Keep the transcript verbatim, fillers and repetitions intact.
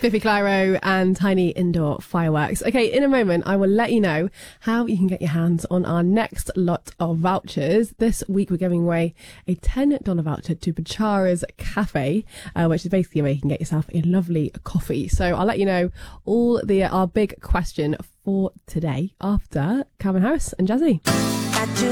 Fifi Clyro and Tiny Indoor Fireworks. Okay, in a moment, I will let you know how you can get your hands on our next lot of vouchers. This week, we're giving away a ten dollars voucher to Bachara's Cafe, uh, which is basically where you can get yourself a lovely coffee. So I'll let you know all the our big question for today after Calvin Harris and Jazzy.